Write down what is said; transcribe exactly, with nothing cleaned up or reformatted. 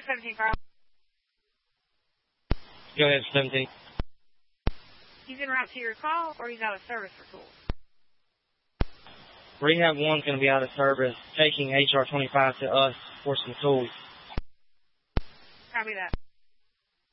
seventeen, Carl. Go ahead, seventeen. He's en route to your call, or he's out of service for tools? Rehab one's going to be out of service, taking H R twenty-five to us for some tools. Copy that.